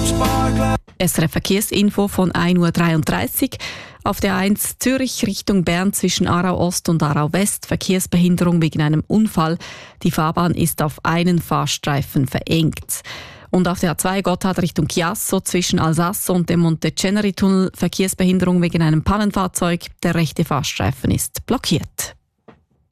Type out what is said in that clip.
SRF Verkehrsinfo von 1:33 Uhr. Auf der A1 Zürich Richtung Bern zwischen Aarau Ost und Aarau West Verkehrsbehinderung wegen einem Unfall. Die Fahrbahn ist auf einen Fahrstreifen verengt. Und auf der A2 Gotthard Richtung Chiasso zwischen Alsace und dem Monte-Ceneri-Tunnel Verkehrsbehinderung wegen einem Pannenfahrzeug. Der rechte Fahrstreifen ist blockiert.